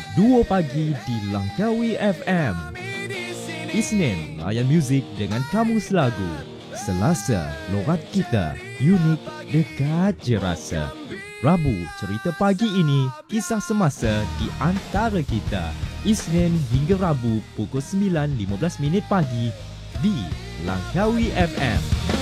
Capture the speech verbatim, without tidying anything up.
Duo Pagi di Langkawi F M. Isnin, layan muzik dengan kamus lagu. Selasa, logat kita, unik, dekat je rasa. Rabu, cerita pagi ini, kisah semasa di antara kita. Isnin hingga Rabu pukul sembilan lima belas minit pagi di Langkawi F M.